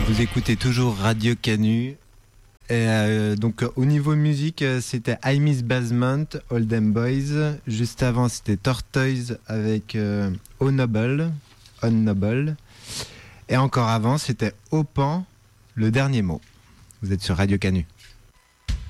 Vous écoutez toujours Radio Canu. Et donc au niveau musique, c'était I Miss Basement, All Them Boys. Juste avant, c'était Tortoise avec Oh Noble, On Noble. Et encore avant, c'était Opan, Le Dernier Mot. Vous êtes sur Radio Canu.